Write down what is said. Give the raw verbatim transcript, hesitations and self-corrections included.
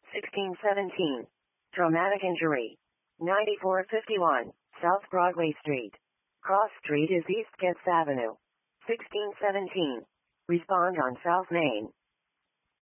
sixteen seventeen. Traumatic injury. ninety-four fifty-one. South Broadway Street. Cross Street is East Getz Avenue. sixteen seventeen. Respond on South Main.